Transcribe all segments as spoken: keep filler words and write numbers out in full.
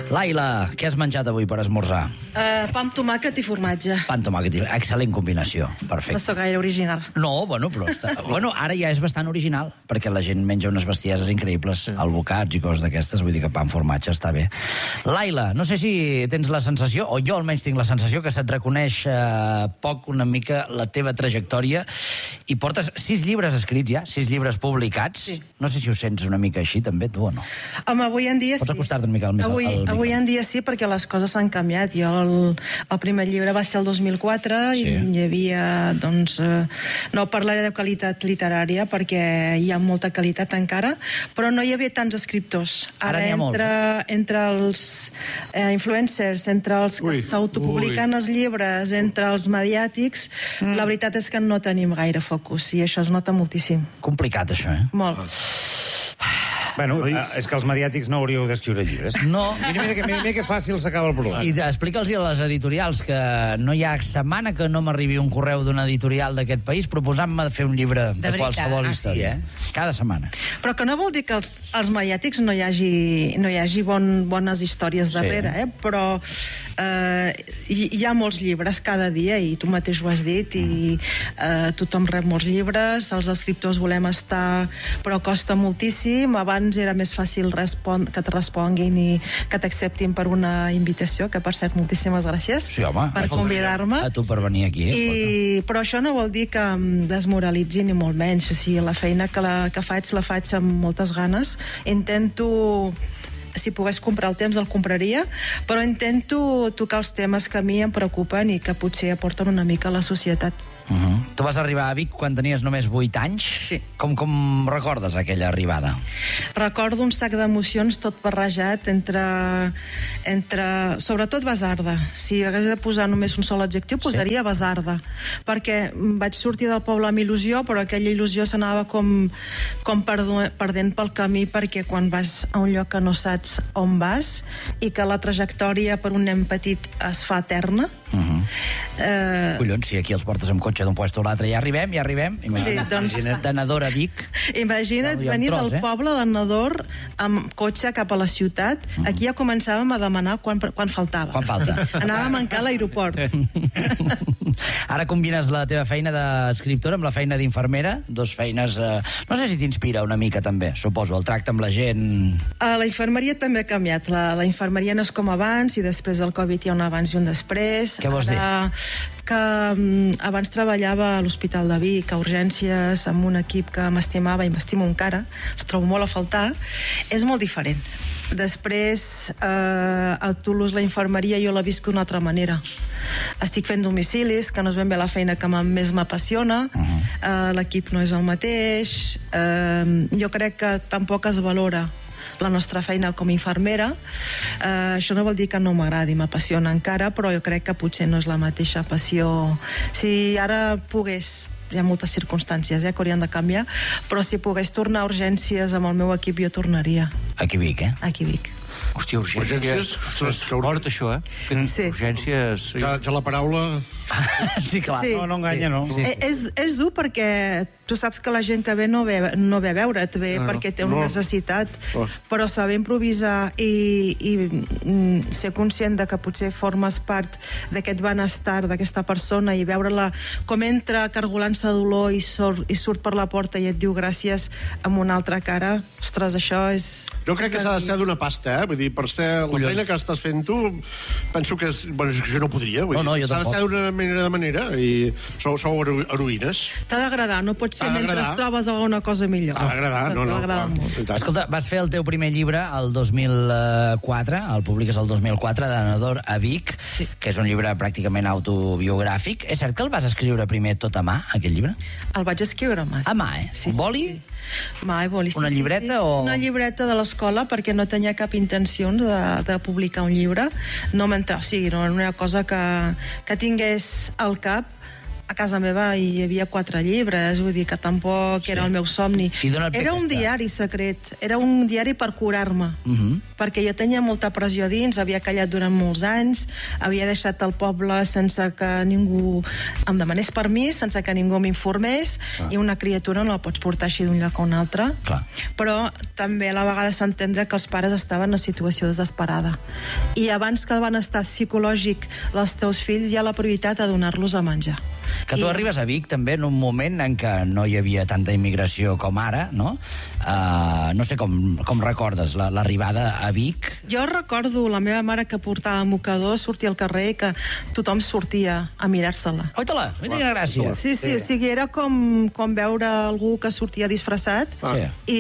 Laila, què has menjat avui per esmorzar? Uh, pa amb tomàquet i formatge. Pa amb tomàquet i... Excel·lent combinació, perfecte. No sóc gaire original. No, bueno, però està... bueno, ara ja és bastant original, perquè la gent menja unes bestieses increïbles, sí. Albocats i coses d'aquestes, vull dir que pa amb formatge està bé. Laila, no sé si tens la sensació, o jo almenys tinc la sensació, que se't reconeix eh, poc una mica la teva trajectòria, i portes sis llibres escrits ja, sis llibres publicats. Sí. No sé si ho sents una mica així, també, tu, o no? Home, avui en dia Pots sí. Pots acostar-te una mica al més avui, al avui en dia sí, perquè les coses s'han canviat. Jo, el, el primer llibre va ser el dos mil quatre, sí. I hi havia, doncs... Eh, no parlaré de qualitat literària, perquè hi ha molta qualitat encara, però no hi havia tants escriptors. Ara, Ara entre, entre els eh, influencers, entre els que s'autopubliquen els llibres, entre els mediàtics, mm. la veritat és que no tenim gaire focus, i això es nota moltíssim. Complicat, això, eh? Molt. Bueno, és que els mediàtics no hauríeu d'escriure llibres. No. Mira, mira, mira, mira que fàcil s'acaba el problema. I explica'ls a les editorials que no hi ha setmana que no m'arribi un correu d'una editorial d'aquest país proposant-me de fer un llibre de, de qualsevol ah, història. Sí, eh? Cada setmana. Però que no vol dir que els, els mediàtics no hi hagi, no hi hagi bon, bones històries darrere, sí. eh? Però eh, hi, hi ha molts llibres cada dia, i tu mateix ho has dit, i eh, tothom rep molts llibres, els escriptors volem estar, però costa moltíssim. Abans era més fàcil respon- que et responguin i que t'acceptin per una invitació, que per cert, moltíssimes gràcies sí, home, per convidar-me. A tu per venir aquí. I, però això no vol dir que em desmoralitzi ni molt menys. O sigui, la feina que, la, que faig, la faig amb moltes ganes. Intento... si pogués comprar el temps el compraria, però intento tocar els temes que a mi em preocupen i que potser aporten una mica a la societat. Uh-huh. Tu vas arribar a Vic quan tenies només vuit anys? Sí. Com, com recordes aquella arribada? Recordo un sac d'emocions tot barrejat entre, entre sobretot basarda. Si hagués de posar només un sol adjectiu, posaria sí. basarda, perquè vaig sortir del poble amb il·lusió, però aquella il·lusió s'anava com, com perdent pel camí, perquè quan vas a un lloc que no saps on vas i que la trajectòria per un nen petit es fa eterna. Uh-huh. eh... Collons, si aquí els portes amb cotxe d'un puesto a l'altre, ja arribem, ja arribem. Imagina't, sí, doncs... imagina't de Nador a Vic. Imagina't no, venir tros, del eh? poble de Nador amb cotxe cap a la ciutat. Uh-huh. Aquí ja començàvem a demanar quan, quan faltava. Quan falta. Anàvem a mancar a l'aeroport. Ara combines la teva feina d'escriptora amb la feina d'infermera, dos feines... Eh... No sé si t'inspira una mica també, suposo, el tracte amb la gent... Uh, la infermeria també ha canviat. La, la infermeria no és com abans, i després del Covid hi ha un abans i un després. Què vols dir? Ara, que um, abans treballava a l'Hospital de Vic, a urgències, amb un equip que m'estimava i m'estimo encara, els trobo molt a faltar. És molt diferent. Després, eh, a Toulouse la infermeria jo la visc d'una altra manera. Estic fent domicilis, que no és ben bé la feina que més m'apassiona. Uh-huh. eh, l'equip no és el mateix. Eh, jo crec que tampoc es valora la nostra feina com a infermera. Eh, això no vol dir que no m'agradi, m'apassiona encara, però jo crec que potser no és la mateixa passió. Si ara pogués, hi ha moltes circumstàncies eh, que haurien de canviar, però si pogués tornar a urgències amb el meu equip, jo tornaria. Aquí a Vic, eh? Aquí a Vic. Hòstia, urgències, urgències ostres, que fort, això, eh? Sí. Urgències... Ja, ja la paraula... sí, clar. Sí. No, no enganya, no. Sí, sí. És, és dur perquè tu saps que la gent que ve no ve, no ve a veure't, ve no, perquè té una no. necessitat, oh. però saber improvisar i, i mm, ser conscient de que potser formes part d'aquest benestar d'aquesta persona i veure-la com entra cargolant-se de dolor i surt, i surt per la porta i et diu gràcies amb una altra cara, ostres, això és... Jo crec que s'ha de ser d'una pasta, eh? Vull dir, per ser la Collons. feina que estàs fent tu, penso que és... Bueno, és que jo no podria, vull no, no, dir, s'ha de ser d'una manera de manera, i sou, sou hero- heroïnes. T'ha d'agradar, no pot ser T'ha mentre d'agradar. trobes alguna cosa millor. T'ha d'agradar, no, no. T'ha d'agradar no, molt. no. Escolta, vas fer el teu primer llibre el dos mil quatre, el publiques el dos mil quatre, de Nador a Vic, Sí. que és un llibre pràcticament autobiogràfic. És cert que el vas escriure primer tot a mà, aquest llibre? El vaig escriure a mà. A mà, eh? Sí, Un boli? sí. Mà i boli, sí, Una sí, llibreta sí. o...? Una llibreta de l'escola, perquè no tenia cap intenció de, de publicar un llibre. No m'entrava, o sigui, no era una cosa que, que tingués al cap, a casa meva hi havia quatre llibres, vull dir que tampoc sí. era el meu somni. Era un diari secret, era un diari per curar-me, uh -huh. perquè jo tenia molta pressió dins, havia callat durant molts anys, havia deixat el poble sense que ningú em demanés permís, sense que ningú m'informés, ah. i una criatura no la pots portar així d'un lloc a un altre. Clar. Però també a la vegada s'entendre que els pares estaven en una situació desesperada. I abans que el benestar psicològic dels teus fills hi ha la prioritat a donar-los a menjar. Que tu I... arribes a Vic també en un moment en què no hi havia tanta immigració com ara, no? Uh, no sé com, com recordes l'arribada a Vic. Jo recordo la meva mare que portava mocador, sortia al carrer i que tothom sortia a mirar-se-la. Oi-te-la, quina gràcia. Sí, sí, o sigui, era com, com veure algú que sortia disfressat ah.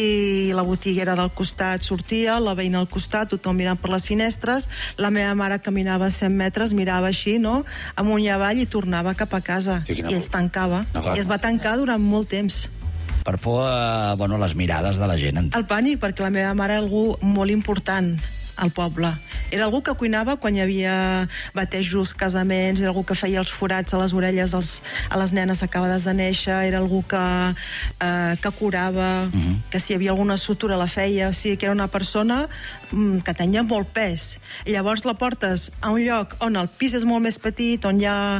i la botiguera del costat sortia, la veïna al costat, tothom mirant per les finestres, la meva mare caminava cent metres, mirava així, no?, amunt i avall i tornava cap a casa. Sí, i es tancava. No, I es va tancar durant molt temps. Per por a, bueno, les mirades de la gent. El pànic, perquè la meva mare era algú molt important al poble. Era algú que cuinava quan hi havia batejos, casaments, era algú que feia els forats a les orelles als, a les nenes acabades de néixer, era algú que, eh, que curava, uh-huh. que si hi havia alguna sutura la feia, o sigui que era una persona mm, que tenia molt pes. I llavors la portes a un lloc on el pis és molt més petit, on hi ha,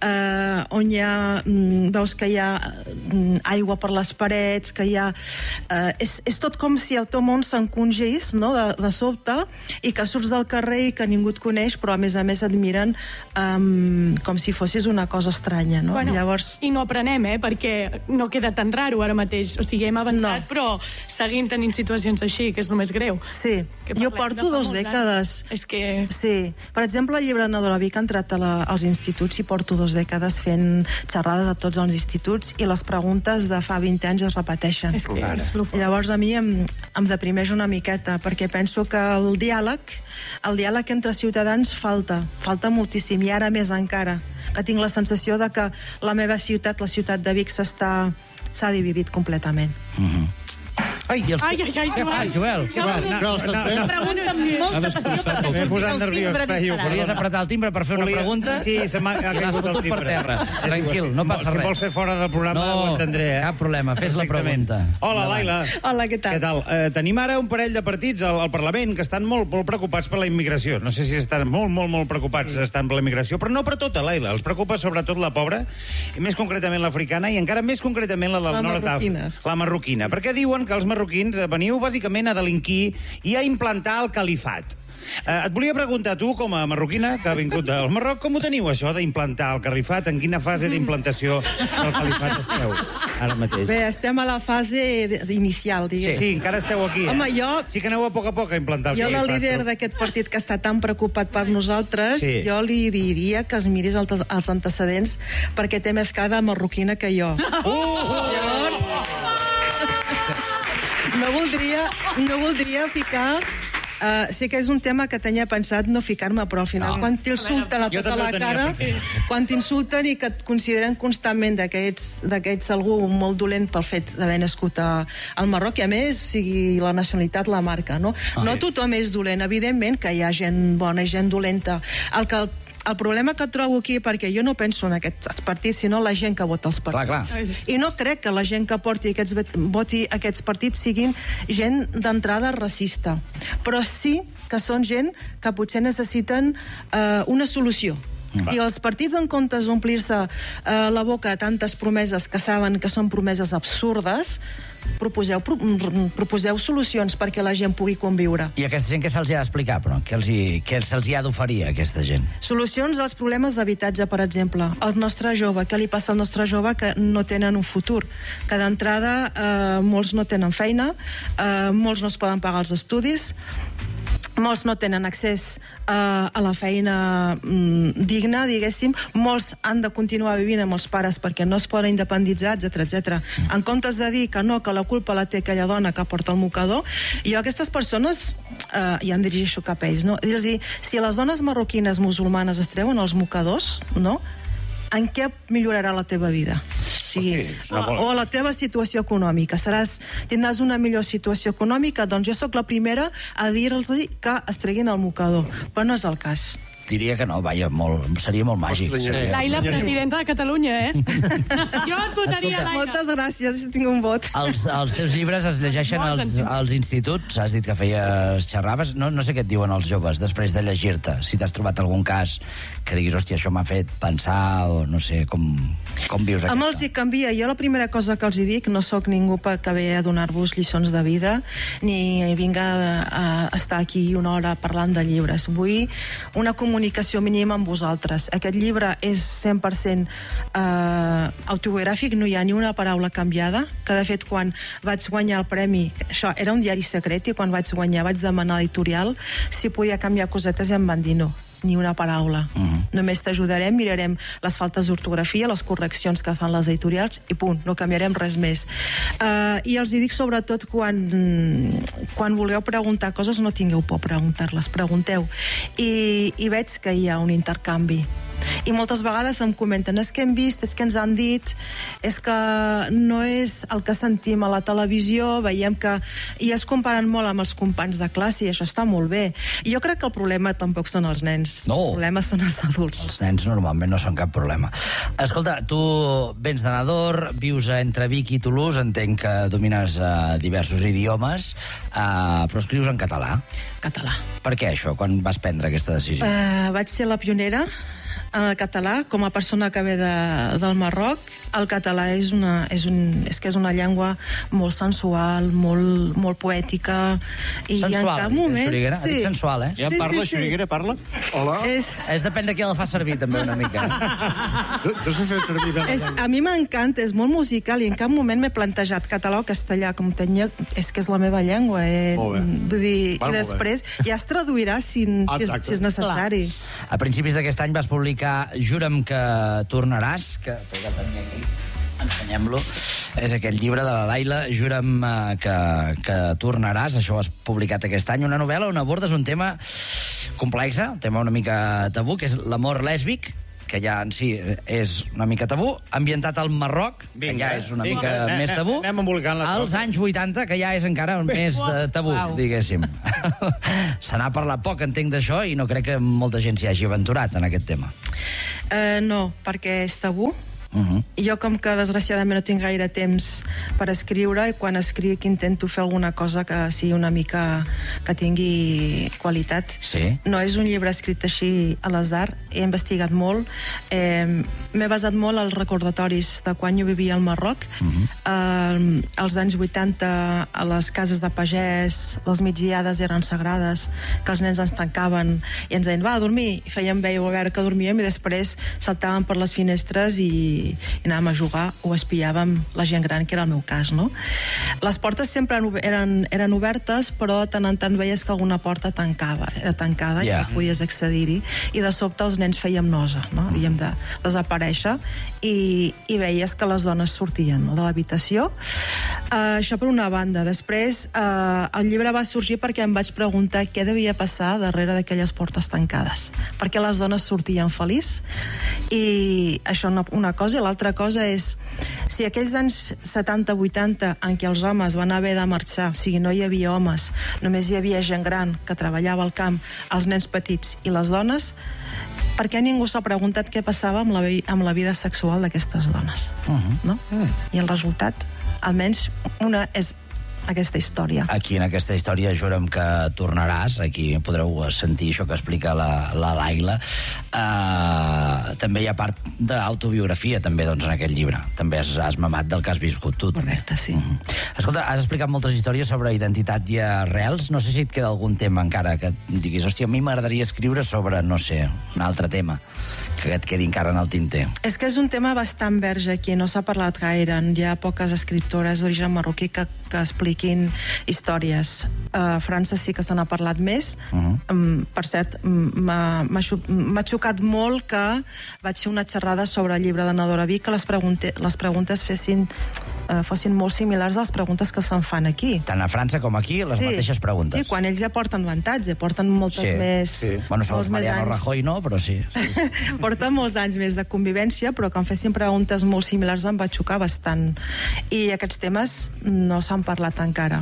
eh, on hi ha mm, veus que hi ha mm, aigua per les parets, que hi ha... Eh, és, és tot com si el teu món s'encongís, no?, de, de sobte, i que surts del carrer i que ningú et coneix, però a més a més et miren um, com si fossis una cosa estranya, no? Bueno, llavors... I no aprenem, eh? Perquè no queda tan raro ara mateix. O sigui, hem avançat, no. però seguim tenint situacions així, que és el més greu. Sí, jo porto dos dècades. És que... Sí, per exemple, el llibre de Nadora Vic ha entrat a la, als instituts i porto dos dècades fent xerrades a tots els instituts i les preguntes de fa vint anys es repeteixen. És que és lo fort. Llavors a mi em, em deprimeix una miqueta, perquè penso que el dia diàleg, el diàleg entre ciutadans falta, falta moltíssim, i ara més encara, que tinc la sensació de que la meva ciutat, la ciutat de Vic, s'està s'ha dividit completament. Mhm. Ai, els... ai, ai, ai, què fas, Joel? Què fas? No, no, no. Pregunta amb molta passió perquè sortit el timbre disparat. Volies apretar el timbre per fer una pregunta? Sí, se m'ha caigut el timbre. Per terra. Tranquil, no passa res. Si vols fer fora del programa, no, ho entendré. Eh? Cap problema, fes la pregunta. Hola, Laila. Hola, què tal? Què tal? Eh, tenim ara un parell de partits al, al Parlament que estan molt, molt preocupats per la immigració. No sé si estan molt, molt, molt preocupats sí. estan per la immigració, però no per tota, Laila. Els preocupa sobretot la pobra, i més concretament l'africana, i encara més concretament la del la nord marroquina. La marroquina. Perquè diuen que els marroquins veniu bàsicament a delinquir i a implantar el califat. Eh, et volia preguntar, tu, com a marroquina, que ha vingut del Marroc, com ho teniu, això d'implantar el califat? En quina fase d'implantació del califat esteu ara mateix? Bé, estem a la fase inicial, diguem. Sí, sí, encara esteu aquí, eh? Home, jo... Sí que aneu a poc a poc a implantar el jo, califat. Jo, la líder però... d'aquest partit que està tan preocupat per nosaltres, sí. jo li diria que es miris els antecedents perquè té més cara de marroquina que jo. Uh! Llavors... No voldria, no voldria ficar... Uh, sé que és un tema que tenia pensat no ficar-me, però al final, no. quan t'insulten a tota la cara, quan t'insulten i que et consideren constantment que ets, que ets algú molt dolent pel fet d'haver nascut a, al Marroc, i a més, sigui la nacionalitat la marca, no? Ah, no tothom és dolent, evidentment que hi ha gent bona i gent dolenta. El que el El problema que trobo aquí, perquè jo no penso en aquests partits, sinó la gent que vota els partits. Clar, clar. I no crec que la gent que porti aquests, voti aquests partits siguin gent d'entrada racista. Però sí que són gent que potser necessiten eh, una solució. Va. Si els partits, en comptes d'omplir-se eh, la boca a tantes promeses que saben que són promeses absurdes, proposeu, pro, proposeu solucions perquè la gent pugui conviure. I a aquesta gent què se'ls ha d'explicar, però? Què, els hi, què se'ls hi ha d'oferir a aquesta gent? Solucions als problemes d'habitatge, per exemple. El nostre jove, què li passa al nostre jove que no tenen un futur? Que d'entrada eh, molts no tenen feina, eh, molts no es poden pagar els estudis, molts no tenen accés uh, a la feina mm, digna, diguéssim, molts han de continuar vivint amb els pares perquè no es poden independitzar, etcètera, etcètera. En comptes de dir que no, que la culpa la té aquella dona que porta el mocador, jo a aquestes persones uh, ja em dirigeixo cap a ells, no? És a dir, si les dones marroquines musulmanes es treuen els mocadors, no? En què millorarà la teva vida? O, sigui, o la teva situació econòmica. Seràs, tindràs una millor situació econòmica? Doncs jo sóc la primera a dir-los que es treguin el mocador. Però no és el cas. Diria que no, vaja, molt, seria molt màgic. Seria... Laila, presidenta de Catalunya, eh? Jo et votaria, Laila. Moltes gràcies, tinc un vot. Els, els teus llibres es llegeixen als, als instituts? Has dit que feies xerraves? No, no sé què et diuen els joves després de llegir-te. Si t'has trobat algun cas que diguis, hòstia, això m'ha fet pensar, o no sé, com, com vius aquesta? Amb els hi canvia. Jo la primera cosa que els hi dic, no sóc ningú que ve a donar-vos lliçons de vida, ni vinga a estar aquí una hora parlant de llibres. Vull una comunicació mínima amb vosaltres. Aquest llibre és cent per cent eh, autobiogràfic, no hi ha ni una paraula canviada, que de fet quan vaig guanyar el premi, això era un diari secret, i quan vaig guanyar vaig demanar a l'editorial si podia canviar cosetes i em van dir no, ni una paraula. Uh-huh. Només t'ajudarem, mirarem les faltes d'ortografia, les correccions que fan les editorials i punt, no canviarem res més. Uh, I els hi dic sobretot quan, quan vulgueu preguntar coses, no tingueu por a preguntar-les, pregunteu. I, I veig que hi ha un intercanvi. I moltes vegades em comenten, és que hem vist, és que ens han dit, és que no és el que sentim a la televisió, veiem que... I es comparen molt amb els companys de classe, i això està molt bé. I jo crec que el problema tampoc són els nens. No. El problema són els adults. Els nens normalment no són cap problema. Escolta, tu vens de Nador, vius entre Vic i Toulouse, entenc que domines uh, diversos idiomes, uh, però escrius en català. Català. Per què això, quan vas prendre aquesta decisió? Uh, vaig ser la pionera en el català, com a persona que ve de, del Marroc. El català és, una, és, un, és que és una llengua molt sensual, molt, molt poètica, i sensual, en cap moment... Xuriguera? Sí. Sensual, eh? Ja Sí, parla, sí, sí. Xuriguera, parla? Hola. És, És depèn de qui el fa servir, també, una mica. Jo, jo sé fer servir bé la és, llengua. a mi m'encanta, és molt musical, i en cap moment m'he plantejat català o castellà, com tenia... És que és la meva llengua, eh? Molt bé. Vull dir, Va, i molt després ja es traduirà si, si, és, si és necessari. A principis d'aquest any vas publicar Jura'm que tornaràs, que ja tenia aquí, ensenyem-lo. És aquell llibre de la Laila, Jura'm eh, que, que tornaràs. Això ho has publicat aquest any. Una novel·la on abordes un tema complex, un tema una mica tabú, que és l'amor lèsbic, que ja en si és una mica tabú, ambientat al Marroc, que Vinga, ja és una vinga. mica Eh, més eh, tabú, anem embolicant la als cosa. anys vuitanta, que ja és encara més eh, tabú, Uau. diguéssim. Se n'ha parlat poc, entenc, d'això, i no crec que molta gent s'hi hagi aventurat en aquest tema. Uh, no, perquè és tabú. Uh-huh. I jo, com que desgraciadament no tinc gaire temps per escriure, i quan escric intento fer alguna cosa que sigui una mica... que tingui qualitat. Sí. No és un llibre escrit així a l'atzar, he investigat molt, eh, m'he basat molt als recordatoris de quan jo vivia al Marroc. Uh-huh. eh, als anys vuitanta, a les cases de pagès, les migdiades eren sagrades, que els nens ens tancaven i ens deien, va, a dormir, i fèiem veure, a veure que dormíem, i després saltàvem per les finestres i i anàvem a jugar o espiàvem la gent gran, que era el meu cas, no? Les portes sempre eren, eren obertes, però tant en tant veies que alguna porta tancava, era tancada, Yeah. i no podies accedir-hi, i de sobte els nens fèiem nosa, no? Havíem de desaparèixer, i, i veies que les dones sortien, no?, de l'habitació. Uh, això per una banda. Després, uh, el llibre va sorgir perquè em vaig preguntar què devia passar darrere d'aquelles portes tancades, perquè les dones sortien feliç, i això una, una cosa. I l'altra cosa és, si aquells anys setanta vuitanta en què els homes van haver de marxar, o sigui, no hi havia homes, només hi havia gent gran que treballava al camp, els nens petits i les dones, per què ningú s'ha preguntat què passava amb la, amb la vida sexual d'aquestes dones? Uh-huh. No? Uh. I el resultat, almenys una, és aquesta història. Aquí, en aquesta història, Jura'm que tornaràs. Aquí podreu sentir això que explica la, la Laila. Uh, també hi ha part d'autobiografia, també, doncs, en aquest llibre. També has, has mamat del que has viscut tu. Correcte, sí. Uh -huh. Escolta, has explicat moltes històries sobre identitat i arrels. No sé si et queda algun tema encara que diguis, hòstia, a mi m'agradaria escriure sobre, no sé, un altre tema que et quedi encara en el tinter. És que és un tema bastant verge aquí, no s'ha parlat gaire. Hi ha poques escriptores d'origen marroquí que, que expliquin històries. A França sí que se n'ha parlat més. Uh-huh. um, per cert, m'ha m'ha xocat molt que vaig fer una xerrada sobre el llibre de Nador Vic, que les, pregunte, les preguntes fessin, uh, fossin molt similars a les preguntes que se'n fan aquí. Tant a França com aquí, les sí, mateixes preguntes. Sí, quan ells ja porten avantatge, porten moltes sí, més... Sí. Bueno, segons Mariano Rajoy no, però sí. sí. Porta molts anys més de convivència, però que em fessin preguntes molt similars em va xocar bastant. I aquests temes no s'han parlat encara.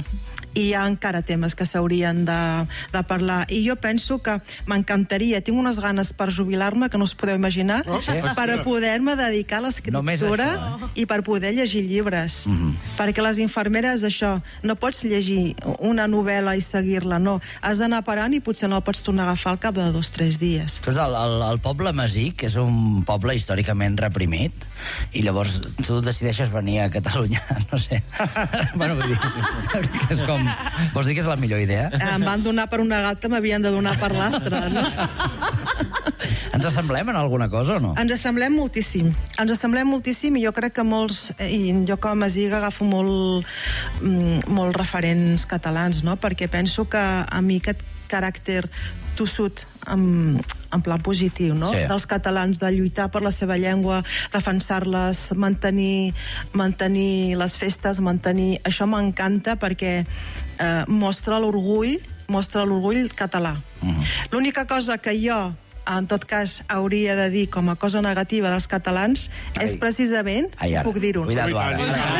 i hi ha encara temes que s'haurien de, de parlar. I jo penso que m'encantaria, tinc unes ganes per jubilar-me que no us podeu imaginar, Oh, sí? per poder-me dedicar a l'escriptura i per poder llegir llibres. Mm-hmm. Perquè les infermeres, això, no pots llegir una novel·la i seguir-la, no. Has d'anar parant i potser no la pots tornar a agafar al cap de dos o tres dies. Tu, el, el, el poble Masic és un poble històricament reprimit i llavors tu decideixes venir a Catalunya, no sé. Bueno, vull dir, és com... Vols dir que és la millor idea? Em van donar per una galta, m'havien de donar per l'altra, no? Ens assemblem en alguna cosa o no? Ens assemblem moltíssim. Ens assemblem moltíssim i jo crec que molts... I jo com a Masic agafo molt, molt referents catalans, no? Perquè penso que a mi aquest caràcter tossut en, en plan positiu, no? Sí. Dels catalans, de lluitar per la seva llengua, defensar-les, mantenir, mantenir les festes, mantenir... Això m'encanta perquè eh, mostra l'orgull, mostra l'orgull català. Mm. L'única cosa que jo en tot cas hauria de dir com a cosa negativa dels catalans Ai. és precisament, Ai, puc dir-ho. Cuidado, ara.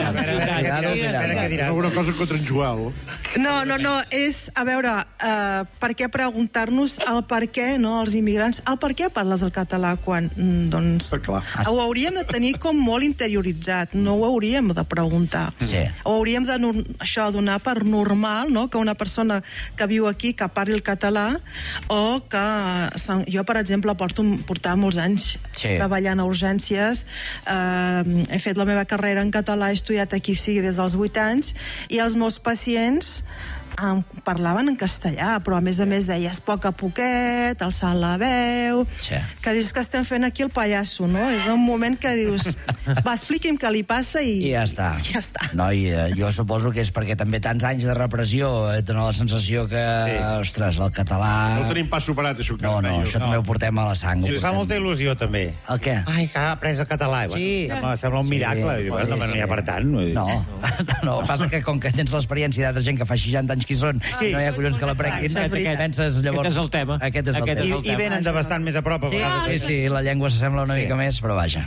Alguna cosa contra en Joel. No, no, no, és, a veure, uh, per què preguntar-nos el per què, no, els immigrants, el per què parles el català quan, mm, doncs, Clar. ho hauríem de tenir com molt interioritzat, no ho hauríem de preguntar. Sí. Ho hauríem de, això, donar per normal, no?, que una persona que viu aquí, que parli el català, o que, jo, per exemple, porto, portava molts anys sí. treballant a urgències, eh, he fet la meva carrera en català, he estudiat aquí sí des dels vuit anys, i els meus pacients em parlaven en castellà, però a més a més deies poc a poquet, alçant la veu, sí. que dius que estem fent aquí el pallasso, no? És un moment que dius, va, expliqui'm què li passa i... I ja està. Ja està. No, i, eh, jo suposo que és perquè també tants anys de repressió et dona la sensació que, sí. ostres, el català... No ho tenim pas superat, això. Que no, no, això no. també ho portem a la sang. Si li fa molta il·lusió, també. El què? Ai, que ha après el català. Sí. Bueno, sembla, sembla un Sí. miracle. Sí, bueno, no n'hi ha per tant. No, no, passa que com que tens l'experiència d'altra gent que fa seixanta anys que hi són, Sí. no hi ha collons que l'aprenguin. Penses, llavors... Aquest és el tema. Aquest és el Aquest tema. és el I, I venen de bastant més a prop, a Sí, vegades. sí, sí, la llengua s'assembla una Sí. mica més, però vaja.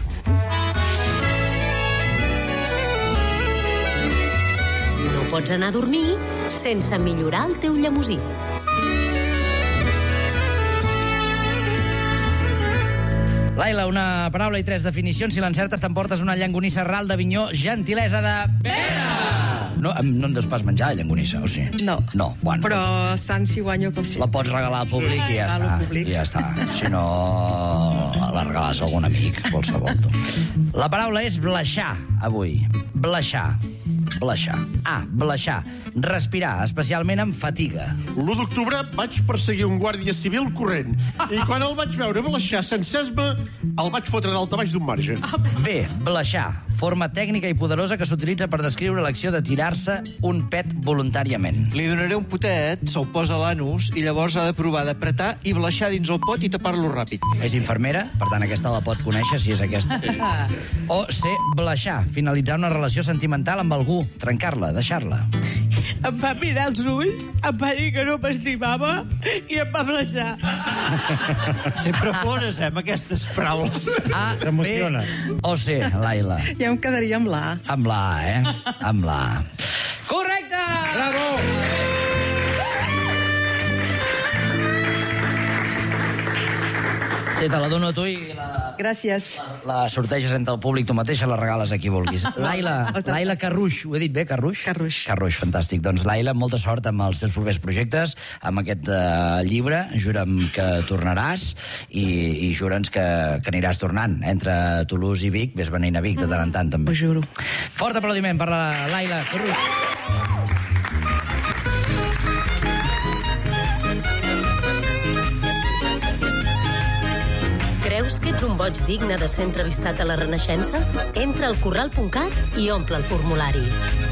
No pots anar a dormir sense millorar el teu llemosí. Laila, una paraula i tres definicions. Si l'encertes, t'emportes una llangonissa ral d'Avinyó, gentilesa de... Pera! No, no em deus pas menjar, llangonissa, o sí? No. No, bueno. Però tant si guanyo com si... La pots regalar al públic i ja Regalo està. al públic. I ja està. Si no, la regales a algun amic, qualsevol. Tu. La paraula és blaixar, avui. Blaixar. Blaixar. Ah, blaixar. Respirar, especialment amb fatiga. l'u d'octubre vaig perseguir un guàrdia civil corrent i quan el vaig veure blaixar sense-esma el vaig fotre d'alta baix d'un marge. Bé, blaixar. Forma tècnica i poderosa que s'utilitza per descriure l'acció de tirar-se un pet voluntàriament. Li donaré un potet, se'l posa a l'anus i llavors ha de provar d'apretar i blaixar dins el pot i tapar-lo ràpid. És infermera, per tant aquesta la pot conèixer si és aquesta. O C, blaixar, finalitzar una relació sentimental amb algú, trencar-la, deixar-la. Em va mirar els ulls, em va dir que no m'estimava i em va blaixar. Sempre pones, eh, amb aquestes paraules. A, B S'emociona. o C, Laila. Ja em quedaria amb la A. Amb la A, eh? Amb la A. Correcte! Bravo! Sí, te la dono a tu i la, Gràcies. la sorteges entre el públic tu mateixa, la regales a qui vulguis. Laila, Laila Carruix, ho he dit bé, Carruix? Carruix. Carruix, fantàstic. Doncs Laila, molta sort amb els teus propers projectes, amb aquest uh, llibre, jura'm que tornaràs i, i jura'ns que, que aniràs tornant. Entre Toulouse i Vic, ves venint a Vic de tant en tant, també. Ho juro. Fort aplaudiment per la Laila Carruix. Creus que ets un boig digne de ser entrevistat a la Renaixença? Entra al corral punt cat i omple el formulari.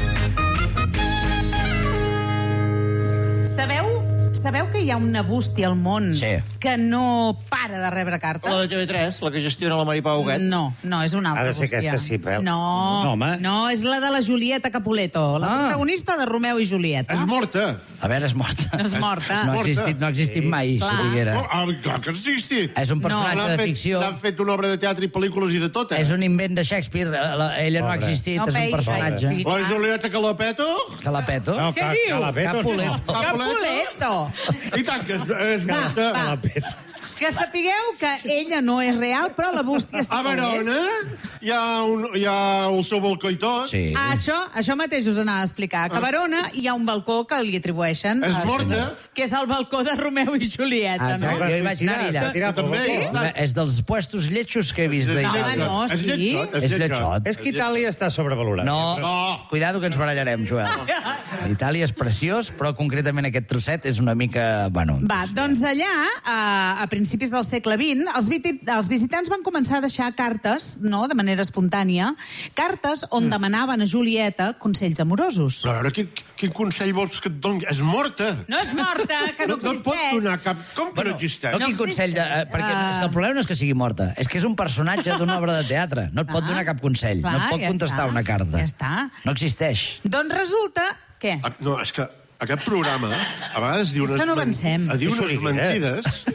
Sabeu, sabeu que hi ha una bústia al món Sí. que no para de rebre cartes? La de T V tres, la que gestiona la Maripà Huguet. No, no, és una altra Ha de ser bústia. aquesta, sí, Pel. No, No, home. no, és la de la Julieta Capuleto, la Ah. protagonista de Romeu i Julieta. És morta. A veure, és morta. No és morta. No ha existit, no ha existit mai, Clar. si diguera. Oh, ah, clar que existit. És un personatge L'han de fet- ficció. L'han fet una obra de teatre i pel·lícules i de tot, eh? És un invent de Shakespeare. La- Ella no ha Pobre. existit, No és un peixa, personatge. sí. La Julieta Calapeto? Que la peto. No, Què ca- diu? Calapeto, Capuleto. no. Capuleto. I tant que és, és Va, morta. va. Calapeto. Que sapigueu que ella no és real, però la bústia sí A que ho és. Verona hi ha, un, hi ha el seu balcó i tot. Sí. Ah, això, això mateix us anava a explicar. Que a Verona hi ha un balcó que li atribueixen... És a- morta. Que és el balcó de Romeu i Julieta, no? Exacte. Jo hi vaig anar-hi allà. Tirar pel També. balcó. És dels puestos lletjos que he vist Ah, d'Itàlia. no, És sí. lletjot, És lletjot. És que Itàlia està sobrevalorat. No, No. cuidado que ens barallarem, Joel. Itàlia és preciós, però concretament aquest trosset és una mica... Bueno, Va, doncs allà, a, a principis del segle vint, els, viti, els visitants van començar a deixar cartes, no?, de manera espontània, cartes on demanaven a Julieta consells amorosos. Però a veure, quin, quin consell vols que et doni? És morta. No és morta, que no, No, no et pot existeix. donar cap... Com que no existeix? no, quin No consell... De, eh, existeix. perquè Ah. és que el problema no és que sigui morta, és que és un personatge d'una obra de teatre. No et pot Ah, donar cap consell, no clar, et pot ja contestar està, una carta. ja està. No existeix. Doncs resulta... Què? Ah, no, és que aquest programa a vegades diu És unes, que no avancem. diu Això unes digui, eh? mentides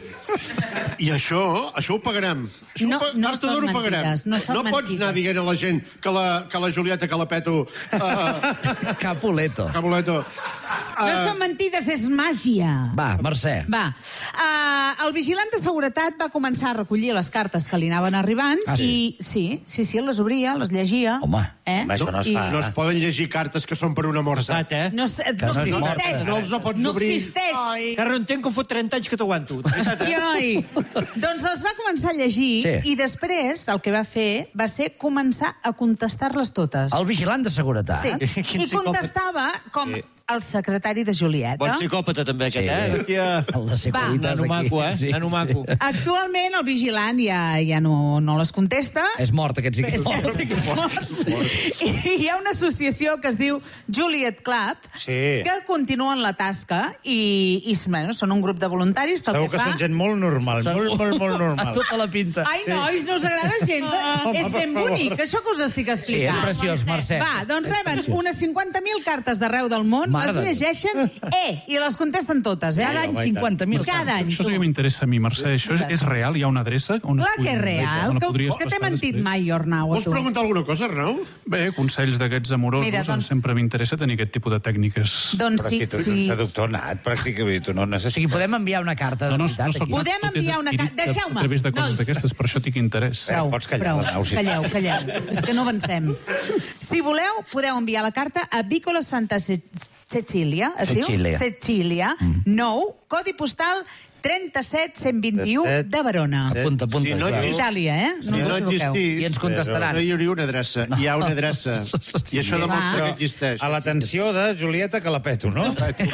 i això, això ho pagarem. Això No, ho pa- no tard o són d'hora ho pagarem. mentides, no són pots mentides. anar dient a la gent que la, que la Julieta Calapeto... Uh, Capuleto. Capuleto... No Uh, són mentides, és màgia. Va, Mercè. Va, uh, el vigilant de seguretat va començar a recollir les cartes que li anaven arribant Ah, sí? i sí, sí, sí, les obria, les llegia. Home, eh? home, això no es I- fa. no es poden llegir cartes que són per una morta. Pesat, eh? No, es- no no és existeix. morta. No els ho pots no obrir. existeix. Encara no entenc com fot trenta anys que t'aguanto. Hòstia, noi. Doncs els va començar a llegir Sí. i després el que va fer va ser començar a contestar-les totes. el vigilant de seguretat. Sí. Quin I psicòpata. contestava com el secretari de Julieta. Bon psicòpata, també, aquest, Sí. eh? Hòstia. El de Securitas Nano aquí. maco, eh? Nano maco. Actualment el vigilant ja, ja no, no les contesta. És mort, aquest sí que és És mort. sí que és mort. I hi ha una associació que es diu Juliet Club, Sí. que continuen la tasca i, i bueno, són un grup de voluntaris que el Segur que que fa... són gent molt normal, molt, molt, molt A normal. tota la pinta. Ai, nois, no us agrada gent? Home, És ben per favor. bonic, això que us estic Sí, és explicant. preciós, Mercè. Va, doncs És reben preciós. unes cinquanta mil cartes d'arreu del món, Mare les de Déu. llegeixen, eh, i les contesten totes, eh? Cada any cinquanta mil. Cada any. Això sí tu. que m'interessa a mi, Mercè. Això és, és real? Hi ha una adreça? On es Clar que és podria- real. on la Que, podries que t'he passar mentit després? mai, Arnau, a Vols tu. preguntar alguna cosa, Arnau? Bé, consells d'aquests amorosos. Mira, Mira, doncs- doncs... Sempre m'interessa tenir aquest tipus de tècniques. Doncs Però sí, si tu ets sí. un seductor nat, pràcticament, tu no O necessites... sigui, podem enviar una carta de No, no, veritat no soc aquí. Podem tot és enviar una adquirit ca- deixeu-me, A través de coses nois. d'aquestes, per això tinc interès. Prou, pots callar, prou. Arnau, sisplau. Calleu, calleu. És que no avancem. Si voleu, podeu enviar la carta a Vicolo Santa Ce- Cecilia, es Cecilia. diu? Cecilia, nou, codi postal trenta-set cent vint-i-u de Verona. Apunta, apunta. Si no clar. exist- Itàlia, eh? Si no us equivoqueu. existís... I ens contestaran. No hi hauria una adreça. Hi ha una adreça. I això demostra Però que existeix. a l'atenció de Julieta Calapeto, no?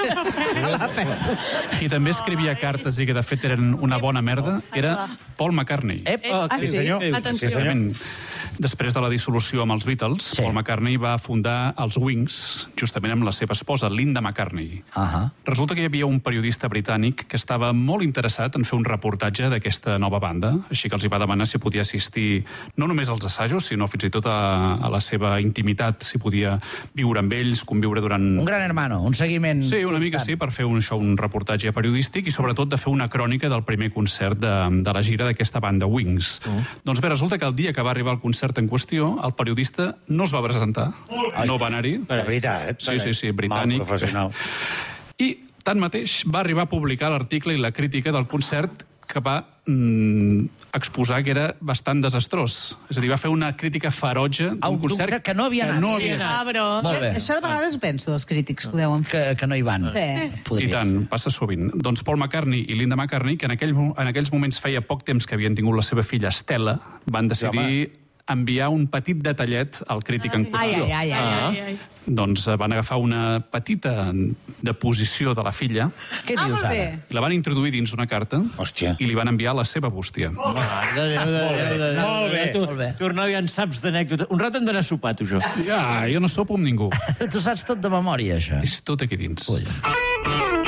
Qui també escrivia cartes i que de fet eren una bona merda era Paul McCartney. Ep, Ah, sí? senyor. Atenció. Sí, senyor. Justament, després de la dissolució amb els Beatles, Sí. sí. Paul McCartney va fundar els Wings, justament amb la seva esposa, Linda McCartney. Ahà. Resulta que hi havia un periodista britànic que estava molt interessat en fer un reportatge d'aquesta nova banda, així que els hi va demanar si podia assistir no només als assajos, sinó fins i tot a, a la seva intimitat, si podia viure amb ells, conviure durant... Un gran hermano, un seguiment... Sí, una mica sí, per fer un, això, un reportatge periodístic i sobretot de fer una crònica del primer concert de, de la gira d'aquesta banda Wings. Uh. Doncs bé, resulta que el dia que va arribar el concert en qüestió, el periodista no es va presentar, Ai. no va anar-hi. De veritat. Sí, sí, sí, britànic. Mal professional. I, tanmateix, va arribar a publicar l'article i la crítica del concert que va mm, exposar que era bastant desastrós. És a dir, va fer una crítica ferotge A un d'un concert concert que no havia anat. no havia anat. Ah, però... Molt bé. Això de vegades ho penso, dels crítics que ho deuen fer. Que, que no hi van. Sí. Podria I tant, passa sovint. Doncs Paul McCartney i Linda McCartney, que en, aquell, mo- en aquells moments feia poc temps que havien tingut la seva filla Estela, van decidir enviar un petit detallet al crític en Ai, qüestió. ai, ai, ai. Ai, ai. Doncs eh, van agafar una petita deposició de la filla Què Ah, dius molt bé. ara? i la van introduir dins una carta Hòstia. i li van enviar la seva bústia. Mare de Déu, de Déu, de Déu. Molt bé, Tu, molt bé. tu, Arnau, ja en saps d'anècdota. Un rato hem d'anar a sopar, tu, jo. Ja, jo no sopo amb ningú. Tu saps tot de memòria, això. És tot aquí dins. Ull.